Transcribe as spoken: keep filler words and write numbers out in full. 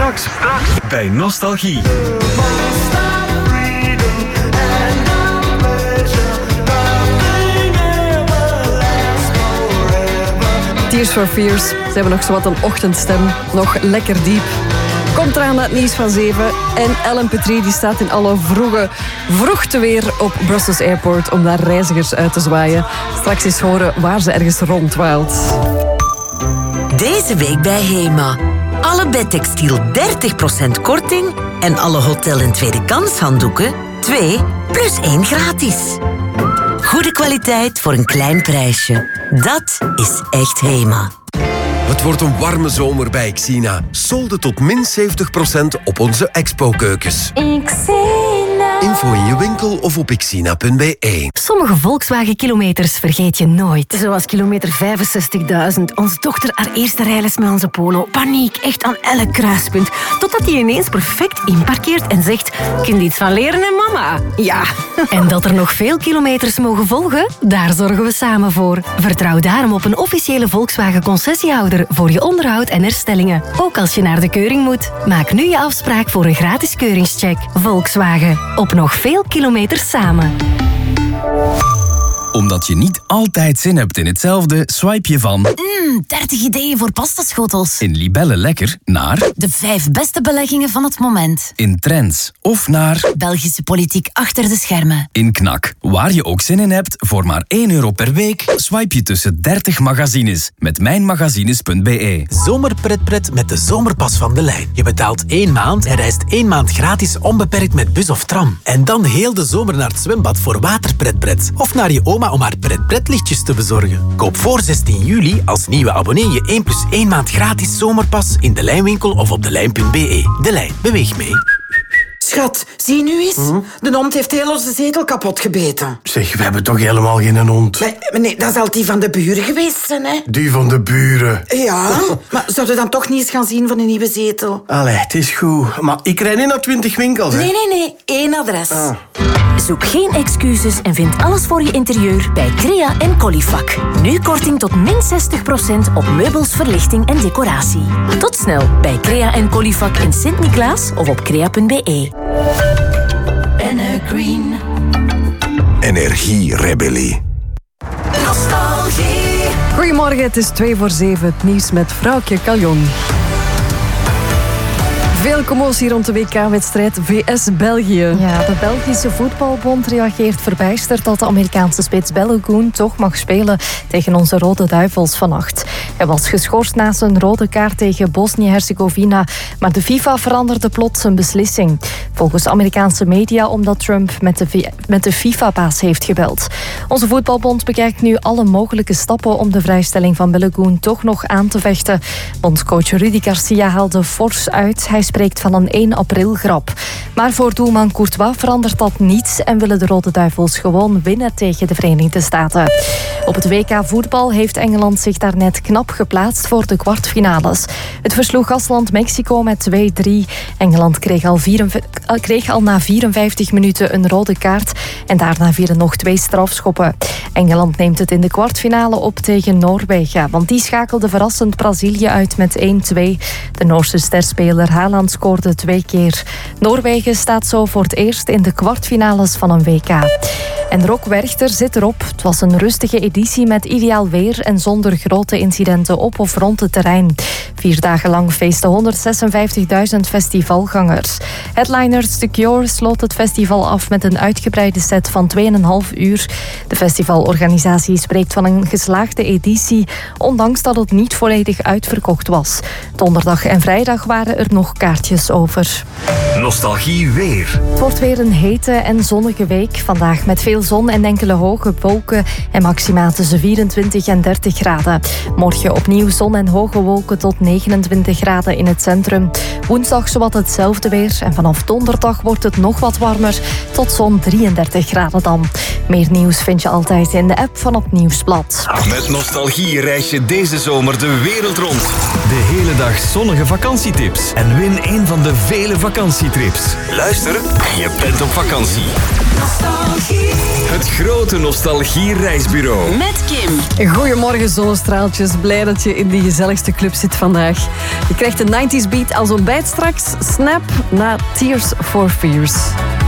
Straks, straks bij Nostalgie. Tears for Fears. Ze hebben nog zowat een ochtendstem. Nog lekker diep. Komt eraan naar het nieuws van zeven. En Ellen Petrie die staat in alle vroege vroegte weer op Brussels Airport om daar reizigers uit te zwaaien. Straks eens horen waar ze ergens rondwaalt. Deze week bij Hema. Alle bedtextiel dertig procent korting en alle hotel- en tweede kans handdoeken twee plus één gratis. Goede kwaliteit voor een klein prijsje. Dat is echt Hema. Het wordt een warme zomer bij Xina. Solde tot min zeventig procent op onze expo-keukens. Xina. Info in je winkel of op xina punt b e. Sommige Volkswagen-kilometers vergeet je nooit. Zoals kilometer vijfenzestigduizend. Onze dochter haar eerste rijles met onze Polo. Paniek, echt aan elk kruispunt. Totdat hij ineens perfect inparkeert en zegt... Kun je iets van leren, hè, mama? Ja. En dat er nog veel kilometers mogen volgen? Daar zorgen we samen voor. Vertrouw daarom op een officiële Volkswagen-concessiehouder voor je onderhoud en herstellingen. Ook als je naar de keuring moet. Maak nu je afspraak voor een gratis keuringscheck. Volkswagen. Op nog veel kilometers samen. Omdat je niet altijd zin hebt in hetzelfde, swipe je van... Mmm, dertig ideeën voor pastaschotels. In Libelle Lekker naar... De vijf beste beleggingen van het moment. In Trends. Of naar... Belgische politiek achter de schermen. In Knak. Waar je ook zin in hebt, voor maar één euro per week... swipe je tussen dertig magazines. Met mijnmagazines punt b e. Zomerpretpret met de zomerpas van De Lijn. Je betaalt één maand en reist één maand gratis onbeperkt met bus of tram. En dan heel de zomer naar het zwembad voor waterpretpret. Of naar je oma om haar pretpretlichtjes te bezorgen. Koop voor zestien juli als nieuwe abonnee je één plus één maand gratis zomerpas in De Lijnwinkel of op delijn punt b e. De Lijn, beweeg mee. Schat, zie nu eens. Hm? De hond heeft heel onze zetel kapot gebeten. Zeg, we hebben toch helemaal geen hond? Nee, nee, dat zal die van de buren geweest zijn, hè? Die van de buren? Ja, maar zouden we dan toch niet eens gaan zien van een nieuwe zetel? Allee, het is goed. Maar ik rijd niet naar twintig winkels, hè? Nee, nee, nee. Eén adres. Ah. Zoek geen excuses en vind alles voor je interieur bij Crea en Colifac. Nu korting tot min zestig procent op meubels, verlichting en decoratie. Tot snel bij Crea en Colifac in Sint-Niklaas of op crea punt b e. Green. Energierebellie. Nostalgie. Goedemorgen, het is twee voor zeven. Het nieuws met Vrouwtje Caljon. Veel commotie rond de W K-wedstrijd V S-België. Ja, de Belgische voetbalbond reageert verbijsterd dat de Amerikaanse spits Balogun toch mag spelen tegen onze Rode Duivels vannacht. Hij was geschorst na zijn rode kaart tegen Bosnië-Herzegovina, maar de FIFA veranderde plots zijn beslissing. Volgens Amerikaanse media omdat Trump met de, v- met de FIFA-baas heeft gebeld. Onze voetbalbond bekijkt nu alle mogelijke stappen om de vrijstelling van Balogun toch nog aan te vechten. Bondscoach Rudy Garcia haalde fors uit. Hij spreekt van een één april grap. Maar voor doelman Courtois verandert dat niets en willen de Rode Duivels gewoon winnen tegen de Verenigde Staten. Op het W K voetbal heeft Engeland zich daarnet knap geplaatst voor de kwartfinales. Het versloeg gastland Mexico met twee drie. Engeland kreeg al, vierenvijftig, kreeg al na vierenvijftig minuten een rode kaart en daarna vielen nog twee strafschoppen. Engeland neemt het in de kwartfinale op tegen Noorwegen, want die schakelde verrassend Brazilië uit met één twee. De Noorse sterspeler Haaland scoorde twee keer. Noorwegen staat zo voor het eerst in de kwartfinales van een W K. En Rock Werchter zit erop. Het was een rustige editie met ideaal weer en zonder grote incidenten op of rond het terrein. Vier dagen lang feesten honderdzesenvijftigduizend festivalgangers. Headliners The Cure sloot het festival af met een uitgebreide set van twee en een half uur. De festivalorganisatie spreekt van een geslaagde editie, ondanks dat het niet volledig uitverkocht was. Donderdag en vrijdag waren er nog kaartjes over. Nostalgie weer. Het wordt weer een hete en zonnige week. Vandaag met veel zon en enkele hoge wolken en maxima tussen vierentwintig en dertig graden. Morgen opnieuw zon en hoge wolken tot negenentwintig graden in het centrum. Woensdag zowat hetzelfde weer en vanaf donderdag wordt het nog wat warmer tot zo'n drieëndertig graden dan. Meer nieuws vind je altijd in de app van Op Nieuwsblad. Met Nostalgie reis je deze zomer de wereld rond. De hele dag zonnige vakantietips en win een van de vele vakantielifts. nostalgietrips. Luister en je bent op vakantie. Nostalgie. Het grote nostalgie-reisbureau. Met Kim. Goedemorgen zonnestraaltjes. Blij dat je in die gezelligste club zit vandaag. Je krijgt een nineties beat als ontbijt straks. Snap na Tears for Fears.